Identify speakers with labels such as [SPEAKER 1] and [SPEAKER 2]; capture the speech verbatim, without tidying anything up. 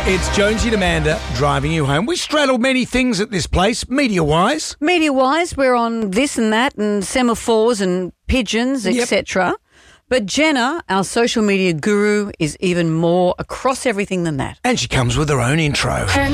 [SPEAKER 1] It's Jonesy and Amanda driving you home. We straddle many things at this place, media-wise.
[SPEAKER 2] Media-wise, we're on this and that and semaphores and pigeons,
[SPEAKER 1] Yep.
[SPEAKER 2] et cetera. But Jenna, our social media guru, is even more across everything than that.
[SPEAKER 1] And she comes with her own intro.